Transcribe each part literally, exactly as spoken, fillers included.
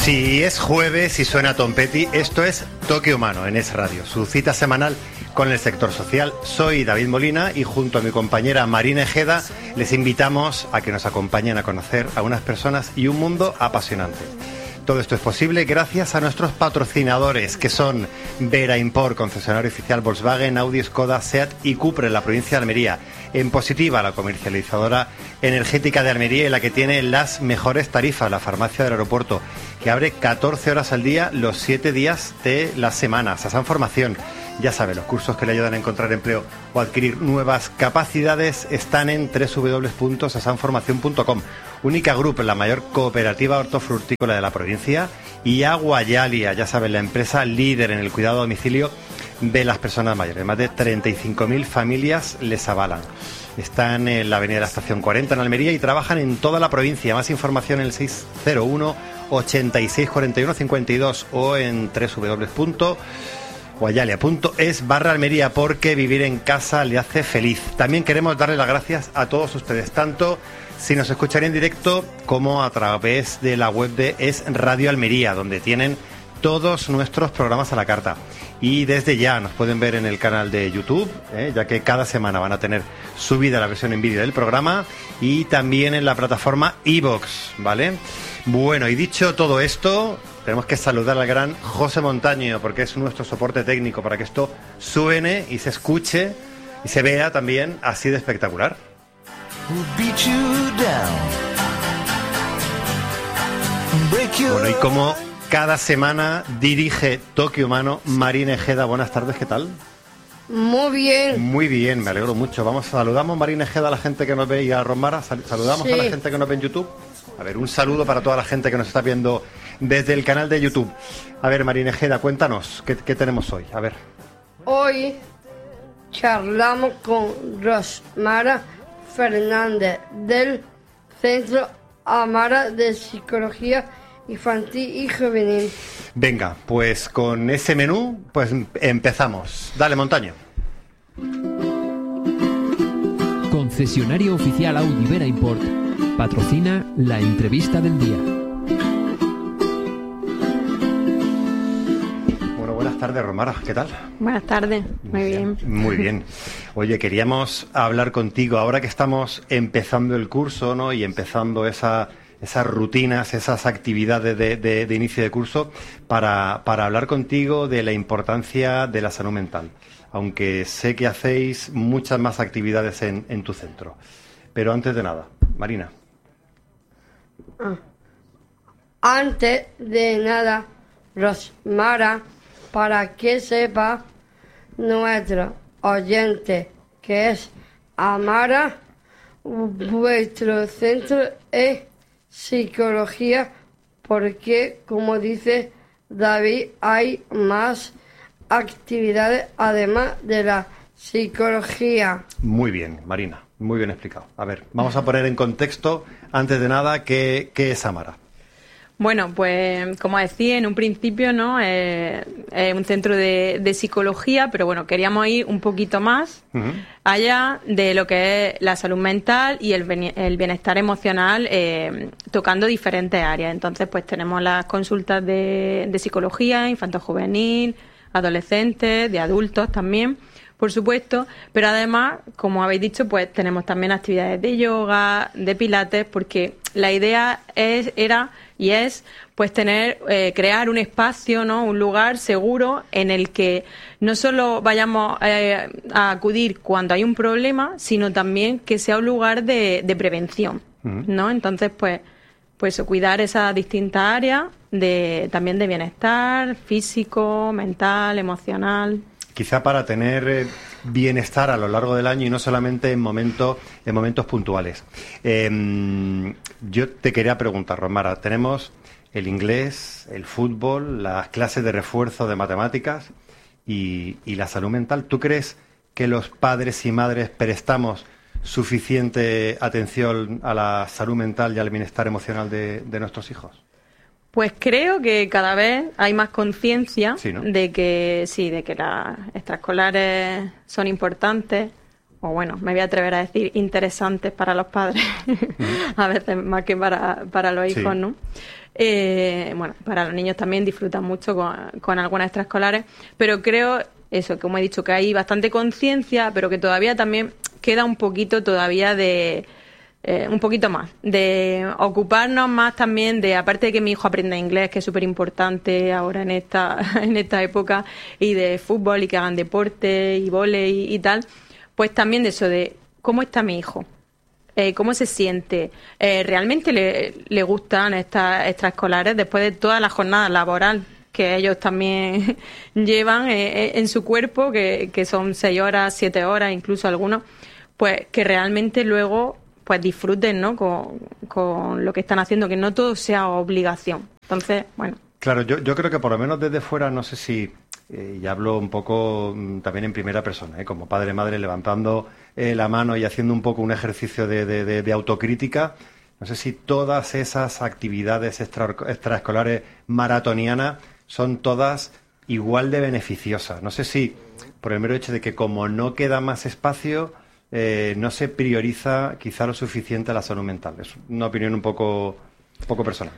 Si es jueves y suena Tom Petty, esto es Toque Humano en Es Radio, su cita semanal con el sector social. Soy David Molina y junto a mi compañera Marina Ejeda les invitamos a que nos acompañen a conocer a unas personas y un mundo apasionante. Todo esto es posible gracias a nuestros patrocinadores, que son Vera Import, concesionario oficial Volkswagen, Audi, Skoda, Seat y Cupra en la provincia de Almería. En Positiva, la comercializadora energética de Almería y la que tiene las mejores tarifas, la farmacia del aeropuerto, que abre catorce horas al día los siete días de la semana. Sasan Formación, ya sabe, los cursos que le ayudan a encontrar empleo o adquirir nuevas capacidades están en doble u doble u doble u punto sasan formación punto com. Única Group, la mayor cooperativa hortofrutícola de la provincia, y Aguayalia, ya saben, la empresa líder en el cuidado a domicilio de las personas mayores. Más de treinta y cinco mil familias les avalan. Están en la avenida de la Estación cuarenta en Almería y trabajan en toda la provincia. Más información en el seis cero uno, ochenta y seis, cuarenta y uno, cincuenta y dos o en doble u doble u doble u punto guayalia punto es barra Almería, porque vivir en casa le hace feliz. También queremos darle las gracias a todos ustedes, tanto si nos escuchan en directo como a través de la web de Es Radio Almería, donde tienen todos nuestros programas a la carta. Y desde ya nos pueden ver en el canal de YouTube, ¿eh? ya que cada semana van a tener subida la versión en vídeo del programa, y también en la plataforma iVoox, ¿vale? Bueno, y dicho todo esto, tenemos que saludar al gran José Montaño, porque es nuestro soporte técnico para que esto suene y se escuche y se vea también así de espectacular. Bueno, y como cada semana dirige Toque Humano Marina Ejeda. Buenas tardes, ¿qué tal? Muy bien. Muy bien, me alegro mucho. Vamos, saludamos, Marina Ejeda, a la gente que nos ve, y a Romara, saludamos sí. a la gente que nos ve en YouTube. A ver, un saludo para toda la gente que nos está viendo desde el canal de YouTube. A ver, Marina Ejeda, cuéntanos, ¿qué, qué tenemos hoy? A ver. Hoy charlamos con Rosmara Fernández del Centro Amara de Psicología Infantil y Juvenil. Venga, pues con ese menú, pues empezamos. Dale, Montaño. Concesionario oficial Audi Vera Import patrocina la entrevista del día. Bueno, buenas tardes, Romara, ¿qué tal? Buenas tardes, muy bien. Muy bien. Oye, queríamos hablar contigo ahora que estamos empezando el curso, ¿no? Y empezando esa, esas rutinas, esas actividades de, de, de inicio de curso, para, para hablar contigo de la importancia de la salud mental. Aunque sé que hacéis muchas más actividades en, en tu centro. Pero antes de nada, Marina. Antes de nada, Rosmara, para que sepa nuestro oyente que es Amara, vuestro centro es psicología, porque, como dice David, hay más actividades además de la psicología. Muy bien, Marina, muy bien explicado. A ver, vamos a poner en contexto, antes de nada, ¿qué, qué es Amara? Bueno, pues como decía en un principio, ¿no? Es eh, un centro de, de psicología, pero bueno, queríamos ir un poquito más uh-huh. allá de lo que es la salud mental y el, el bienestar emocional, eh, tocando diferentes áreas. Entonces, pues tenemos las consultas de, de psicología, infanto-juvenil, adolescentes, de adultos también, por supuesto, pero además, como habéis dicho, pues tenemos también actividades de yoga, de pilates, porque la idea es, era y es pues tener, eh, crear un espacio, ¿no? Un lugar seguro en el que no solo vayamos eh, a acudir cuando hay un problema, sino también que sea un lugar de, de prevención, uh-huh. ¿no? Entonces, pues, pues cuidar esas distintas áreas de también de bienestar físico, mental, emocional. Quizá para tener eh, bienestar a lo largo del año y no solamente en momentos en momentos puntuales. Eh, yo te quería preguntar, Romara, tenemos el inglés, el fútbol, las clases de refuerzo de matemáticas y, y la salud mental. ¿Tú crees que los padres y madres prestamos suficiente atención a la salud mental y al bienestar emocional de, de nuestros hijos? Pues creo que cada vez hay más conciencia sí, ¿no? de que sí, de que las extraescolares son importantes, o bueno, me voy a atrever a decir interesantes para los padres, uh-huh. a veces más que para, para los hijos, sí. ¿no? Eh, bueno, para los niños también disfrutan mucho con, con algunas extraescolares, pero creo, eso, como he dicho, que hay bastante conciencia, pero que todavía también queda un poquito todavía de... Eh, un poquito más, de ocuparnos más también de, aparte de que mi hijo aprenda inglés, que es súper importante ahora en esta, en esta época, y de fútbol y que hagan deporte y vóley y, y tal, pues también de eso de cómo está mi hijo, eh, cómo se siente, eh, realmente le, le gustan estas extraescolares después de toda la jornada laboral que ellos también llevan eh, en su cuerpo, que, que son seis horas, siete horas, incluso algunos, pues que realmente luego pues disfruten, ¿no? Con, con lo que están haciendo, que no todo sea obligación. Entonces, bueno. Claro, yo, yo creo que por lo menos desde fuera, no sé si, eh, y hablo un poco mm, también en primera persona, ¿eh? Como padre, madre, levantando eh, la mano y haciendo un poco un ejercicio de, de, de, de autocrítica, no sé si todas esas actividades extra, extraescolares maratonianas son todas igual de beneficiosas. No sé si por el mero hecho de que como no queda más espacio... Eh, no se prioriza quizá lo suficiente la salud mental. Es una opinión un poco, un poco personal.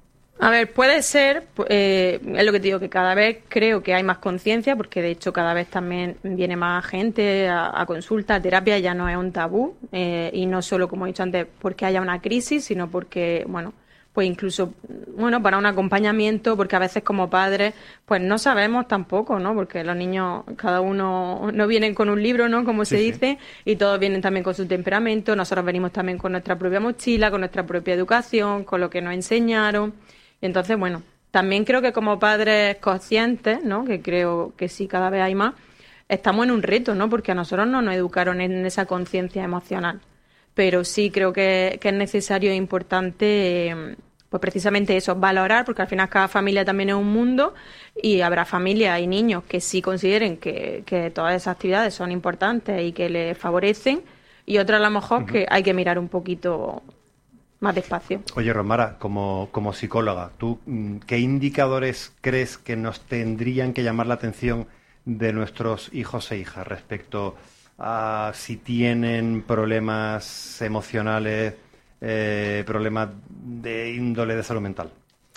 A ver, puede ser, eh, es lo que te digo, que cada vez creo que hay más conciencia, porque de hecho cada vez también viene más gente a, a consulta, a terapia, ya no es un tabú, eh, y no solo, como he dicho antes, porque haya una crisis, sino porque, bueno, pues incluso, bueno, para un acompañamiento, porque a veces como padres, pues no sabemos tampoco, ¿no? Porque los niños, cada uno no vienen con un libro, ¿no? Como se sí, dice, sí. Y todos vienen también con su temperamento, nosotros venimos también con nuestra propia mochila, con nuestra propia educación, con lo que nos enseñaron. Y entonces, bueno, también creo que como padres conscientes, ¿no? Que creo que sí, cada vez hay más, estamos en un reto, ¿no? Porque a nosotros no nos educaron en esa conciencia emocional. Pero sí creo que, que es necesario e importante, eh, pues precisamente eso, valorar, porque al final cada familia también es un mundo y habrá familias y niños que sí consideren que, que todas esas actividades son importantes y que les favorecen, y otras a lo mejor uh-huh. que hay que mirar un poquito más despacio. Oye, Rosmara, como, como psicóloga, ¿tú qué indicadores crees que nos tendrían que llamar la atención de nuestros hijos e hijas respecto a si tienen problemas emocionales, eh, problemas de índole de salud mental?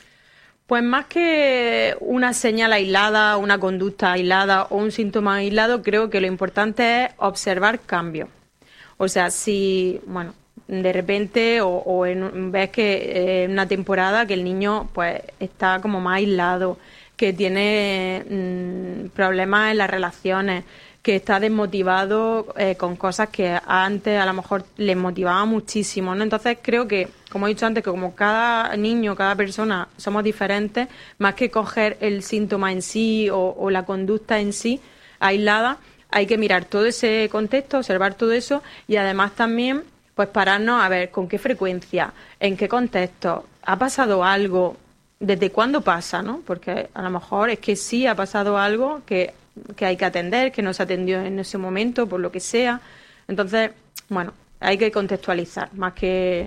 Pues más que una señal aislada, una conducta aislada o un síntoma aislado, creo que lo importante es observar cambios. O sea, si, bueno, de repente o, o en, ves que en una temporada que el niño pues está como más aislado, que tiene mmm, problemas en las relaciones, que está desmotivado eh, con cosas que antes a lo mejor les motivaba muchísimo, ¿no? Entonces creo que, como he dicho antes, que como cada niño, cada persona somos diferentes, más que coger el síntoma en sí o, o la conducta en sí aislada, hay que mirar todo ese contexto, observar todo eso y además también pues pararnos a ver con qué frecuencia, en qué contexto, ha pasado algo, desde cuándo pasa, ¿no? Porque a lo mejor es que sí ha pasado algo que que hay que atender, que no se atendió en ese momento, por lo que sea. Entonces, bueno, hay que contextualizar, más que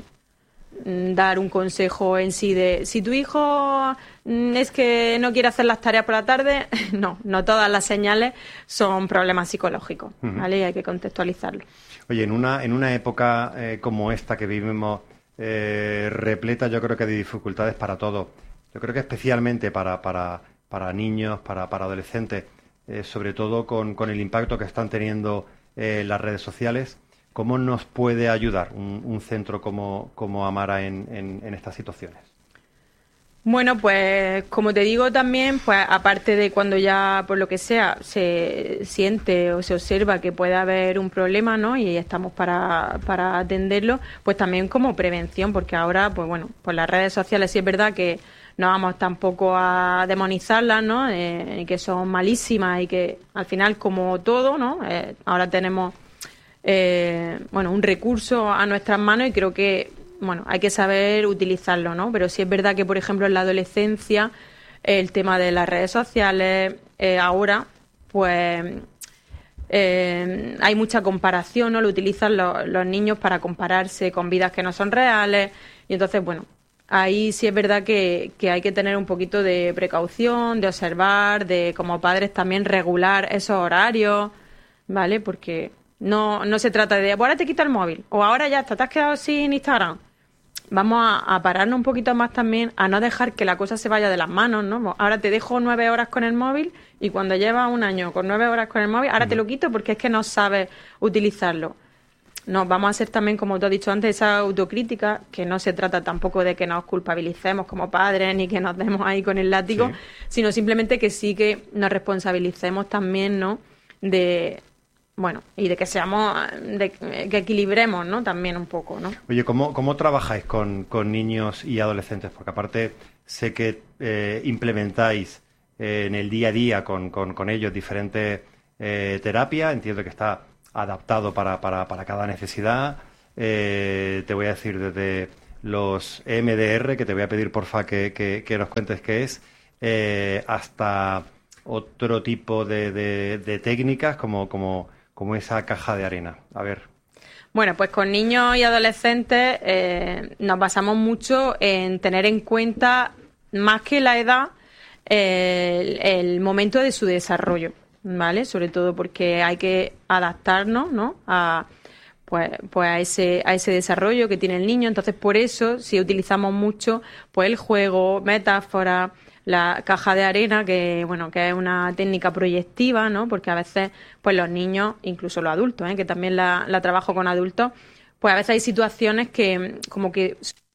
mm, dar un consejo en sí de si tu hijo mm, es que no quiere hacer las tareas por la tarde, no, no todas las señales son problemas psicológicos, ¿vale? Uh-huh. Y hay que contextualizarlo. Oye, en una, en una época eh, como esta que vivimos, eh, repleta yo creo que de dificultades para todos, yo creo que especialmente para, para, para niños, para, para adolescentes, Eh, sobre todo con, con el impacto que están teniendo eh, las redes sociales, ¿cómo nos puede ayudar un, un centro como, como Amara en, en, en estas situaciones? Bueno, pues como te digo también, pues aparte de cuando ya por lo que sea se siente o se observa que puede haber un problema, ¿no? Y estamos para, para atenderlo, pues también como prevención, porque ahora, pues bueno, pues las redes sociales sí es verdad que no vamos tampoco a demonizarlas, ¿no? Eh, y que son malísimas y que al final, como todo, ¿no? Eh, ahora tenemos eh, bueno, un recurso a nuestras manos y creo que bueno, hay que saber utilizarlo, ¿no? Pero sí es verdad que, por ejemplo, en la adolescencia el tema de las redes sociales eh, ahora, pues eh, hay mucha comparación, ¿no? Lo utilizan los, los niños para compararse con vidas que no son reales y entonces, bueno, ahí sí es verdad que, que hay que tener un poquito de precaución, de observar, de como padres también regular esos horarios, ¿vale? Porque no, no se trata de, ahora te quita el móvil, o ahora ya está, te has quedado sin Instagram. vamos a, a pararnos un poquito más también, a no dejar que la cosa se vaya de las manos, ¿no? Ahora te dejo nueve horas con el móvil y cuando llevas un año con nueve horas con el móvil, ahora te lo quito porque es que no sabes utilizarlo. No, vamos a hacer también, como tú has dicho antes, esa autocrítica, que no se trata tampoco de que nos culpabilicemos como padres ni que nos demos ahí con el látigo, sí. sino simplemente que sí que nos responsabilicemos también, ¿no? De, bueno, y de que seamos, de que equilibremos, ¿no? También un poco, ¿no? Oye, ¿cómo, cómo trabajáis con, con niños y adolescentes? Porque aparte sé que eh, implementáis eh, en el día a día con, con, con ellos diferentes eh, terapias, entiendo que está adaptado para, para, para cada necesidad. Eh, te voy a decir desde los E M D R, que te voy a pedir porfa que, que, que nos cuentes qué es, eh, hasta otro tipo de, de, de técnicas como, como, como esa caja de arena. A ver. Bueno, pues con niños y adolescentes eh, nos basamos mucho en tener en cuenta, más que la edad, eh, el, el momento de su desarrollo. ¿Vale? Sobre todo porque hay que adaptarnos, ¿no? A, pues, pues a ese, a ese desarrollo que tiene el niño. Entonces, por eso, si utilizamos mucho, pues el juego, metáfora, la caja de arena, que, bueno, que es una técnica proyectiva, ¿no? Porque a veces, pues los niños, incluso los adultos, ¿eh? Que también la, la trabajo con adultos, pues a veces hay situaciones que, como que